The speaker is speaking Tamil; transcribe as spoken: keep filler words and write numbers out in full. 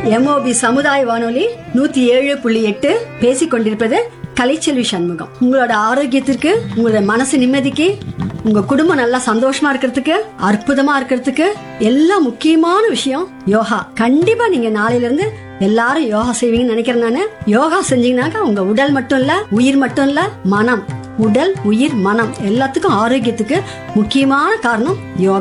எம்ஓபி சமுதாய வானொலி நூத்தி ஏழு புள்ளி எட்டு பேசிக் கொண்டிருப்பது கலைச்செல்வி சண்முகம். உங்களோட ஆரோக்கியத்திற்கு, உங்களோட மனசு நிம்மதிக்கு, உங்க குடும்பம் நல்லா சந்தோஷமா இருக்கிறதுக்கு, அற்புதமா இருக்கிறதுக்கு எல்லாம் முக்கியமான விஷயம் யோகா. கண்டிப்பா நீங்க நாளையில இருந்து எல்லாரும் யோகா செய்வீங்கன்னு நினைக்கிறேன் நானு. யோகா செஞ்சீங்கன்னாக்கா உங்க உடல் மட்டும் இல்ல, உயிர் மட்டும் இல்ல, மனம், உடல், உயிர், மனம் எல்லாத்துக்கும் ஆரோக்கியத்துக்கு முக்கியமான காரணம் யோகா.